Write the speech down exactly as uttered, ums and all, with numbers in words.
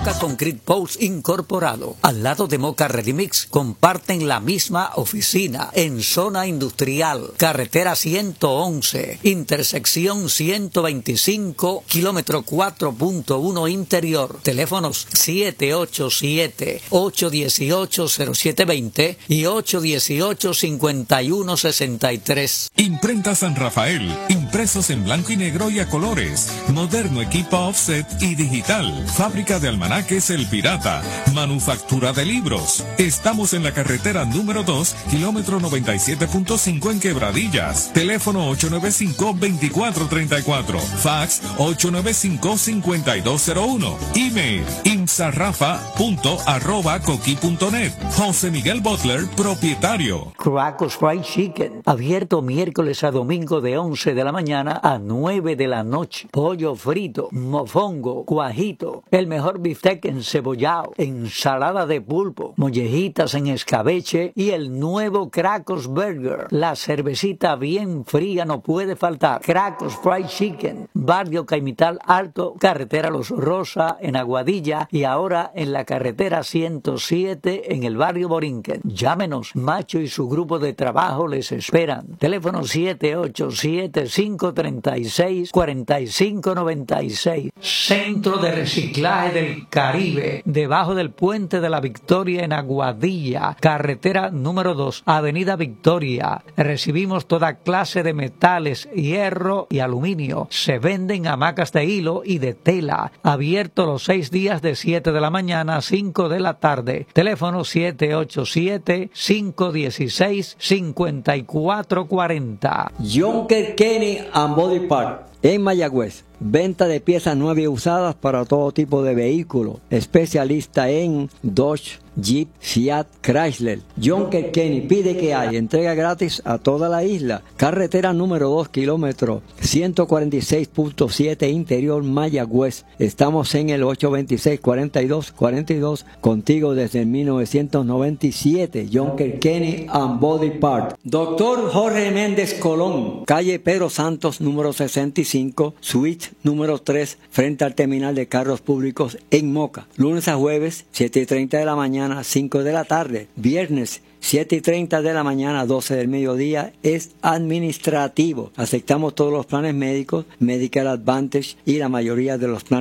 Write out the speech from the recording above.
Moca Concrete Post Incorporado, al lado de Moca Ready Mix, comparten la misma oficina en zona industrial, carretera ciento once, intersección ciento veinticinco, kilómetro cuatro punto uno interior. Teléfonos siete ocho siete, ocho uno ocho, cero siete dos cero y ocho uno ocho, cinco uno seis tres. Imprenta San Rafael, impresos en blanco y negro y a colores, moderno equipo offset y digital, fábrica de almanaques El Pirata, manufactura de libros. Estamos en la carretera número dos, kilómetro noventa y siete punto cinco en Quebradillas. Teléfono ocho nueve cinco, dos cuatro tres cuatro, fax ocho nueve cinco, cinco dos cero uno, email imsarrafa punto arroba coqui punto net. José Miguel Butler, propietario. Cracos Fried Chicken, abierto miércoles a domingo de once de la mañana a nueve de la noche. Pollo frito, mofongo, cuajito, el mejor bistec encebollado, ensalada de pulpo, mollejitas en escabeche y el nuevo Cracos Burger. La cervecita bien fría no puede faltar. Cracos Fried Chicken, barrio Caimital Alto, carretera Los Rosa en Aguadilla y ahora en la carretera ciento siete en el barrio Borinquen. Llámenos, Macho y su grupo de trabajo les esperan. Teléfono siete ocho siete, cinco tres seis, cuatro cinco nueve seis. Centro de Reciclaje del Caribe, debajo del Puente de la Victoria en Aguadilla, carretera número dos, Avenida Victoria. Recibimos toda clase de metales, hierro y aluminio. Se venden hamacas de hilo y de tela. Abierto los seis días de siete de la mañana a cinco de la tarde. Teléfono siete ocho siete, cinco uno seis, cinco cuatro cuatro cero. Jonker Kenny and Body Part en Mayagüez. Venta de piezas nuevas y usadas para todo tipo de vehículos. Especialista en Dodge, Jeep, Fiat, Chrysler. Jonker Kenny pide que hay entrega gratis a toda la isla. Carretera número dos, kilómetro ciento cuarenta y seis punto siete interior Mayagüez. Estamos en el ocho dos seis, cuatro dos cuatro dos, contigo desde mil novecientos noventa y siete. Jonker Kenny and Body Part. Doctor Jorge Méndez Colón, calle Pedro Santos número sesenta y cinco, suite número tres, frente al terminal de carros públicos en Moca. Lunes a jueves, siete y treinta de la mañana, cinco de la tarde. Viernes, siete y treinta de la mañana, doce del mediodía, es administrativo. Aceptamos todos los planes médicos, Medical Advantage y la mayoría de los planes